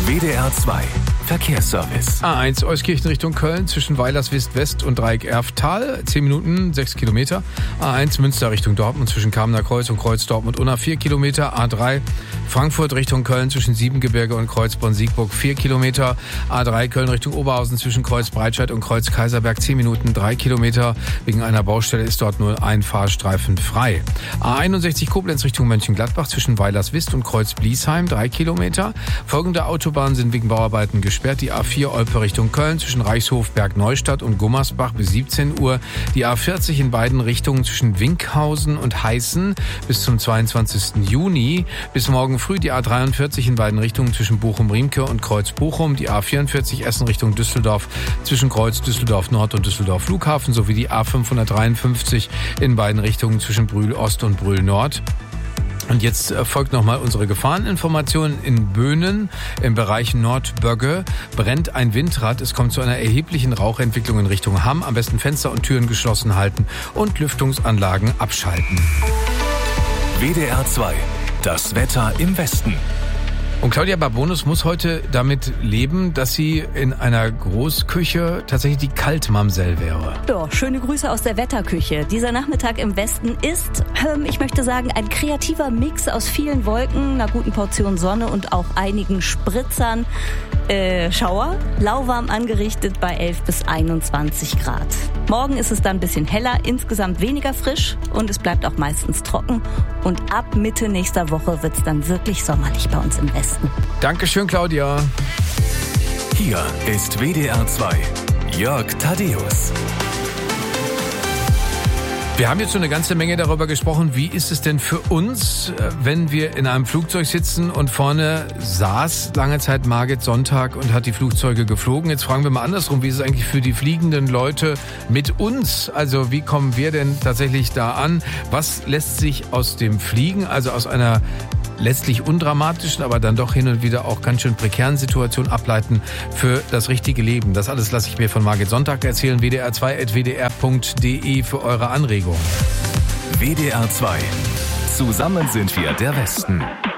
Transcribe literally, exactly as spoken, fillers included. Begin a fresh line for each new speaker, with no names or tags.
W D R zwei Verkehrsservice.
A eins Euskirchen Richtung Köln zwischen Weilerswist West und Dreieck Erftal. zehn Minuten, sechs Kilometer. A eins Münster Richtung Dortmund zwischen Kamener Kreuz und Kreuz Dortmund-Unna vier Kilometer. A drei Frankfurt Richtung Köln zwischen Siebengebirge und Kreuzborn-Siegburg vier Kilometer. A drei Köln Richtung Oberhausen zwischen Kreuz Breitscheid und Kreuz Kaiserberg zehn Minuten, drei Kilometer. Wegen einer Baustelle ist dort nur ein Fahrstreifen frei. A einundsechzig Koblenz Richtung Mönchengladbach zwischen Weilerswist und Kreuz Bliesheim drei Kilometer. Folgende Autobahnen sind wegen Bauarbeiten gesperrt. Die A vier Olpe Richtung Köln zwischen Reichshof, Bergneustadt und Gummersbach bis siebzehn Uhr. Die A vierzig in beiden Richtungen zwischen Winkhausen und Heißen bis zum zweiundzwanzigsten Juni. Bis morgen früh die A dreiundvierzig in beiden Richtungen zwischen Bochum-Riemke und Kreuz Bochum. Die A vierundvierzig Essen Richtung Düsseldorf zwischen Kreuz Düsseldorf Nord und Düsseldorf Flughafen sowie die A fünfhundertdreiundfünfzig in beiden Richtungen zwischen Brühl Ost und Brühl Nord. Und jetzt folgt nochmal unsere Gefahreninformation. In Böhnen im Bereich Nordbögge brennt ein Windrad. Es kommt zu einer erheblichen Rauchentwicklung in Richtung Hamm. Am besten Fenster und Türen geschlossen halten und Lüftungsanlagen abschalten.
W D R zwei, das Wetter im Westen.
Und Claudia Barbonus muss heute damit leben, dass sie in einer Großküche tatsächlich die Kaltmamsell wäre.
Ja, schöne Grüße aus der Wetterküche. Dieser Nachmittag im Westen ist, ähm, ich möchte sagen, ein kreativer Mix aus vielen Wolken, einer guten Portion Sonne und auch einigen Spritzern. Äh, Schauer, lauwarm angerichtet bei elf bis einundzwanzig Grad. Morgen ist es dann ein bisschen heller, insgesamt weniger frisch und es bleibt auch meistens trocken. Und ab Mitte nächster Woche wird es dann wirklich sommerlich bei uns im Westen.
Dankeschön, Claudia.
Hier ist W D R zwei, Jörg Thaddeus.
Wir haben jetzt so eine ganze Menge darüber gesprochen, wie ist es denn für uns, wenn wir in einem Flugzeug sitzen und vorne saß lange Zeit Margit Sonntag und hat die Flugzeuge geflogen. Jetzt fragen wir mal andersrum, wie ist es eigentlich für die fliegenden Leute mit uns? Also wie kommen wir denn tatsächlich da an? Was lässt sich aus dem Fliegen, also aus einer letztlich undramatischen, aber dann doch hin und wieder auch ganz schön prekären Situation ableiten für das richtige Leben? Das alles lasse ich mir von Margit Sonntag erzählen. W D R zwei at w d r punkt d e für eure Anregungen.
W D R zwei. Zusammen sind wir der Westen.